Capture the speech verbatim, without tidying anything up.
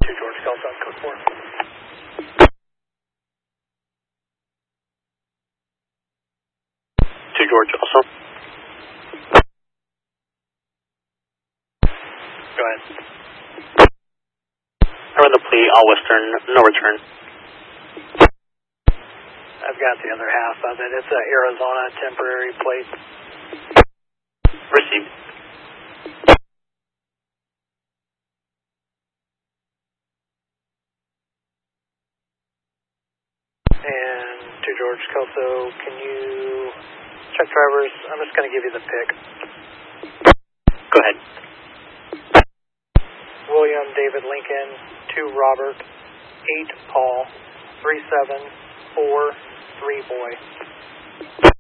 two George Kelso, code four. two George also. Go ahead. I read the plea, all Western, no return. I've got the other half of it. It's a Arizona temporary plate. Received. And to George Kelso, can you check drivers? I'm just going to give you the pick. Go ahead. William David Lincoln, two Robert, eight Paul, three seven, four, three boy.